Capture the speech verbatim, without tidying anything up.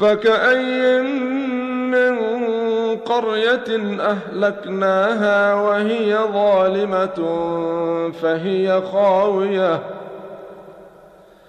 فكأين من قرية أهلكناها وهي ظالمة فهي خاوية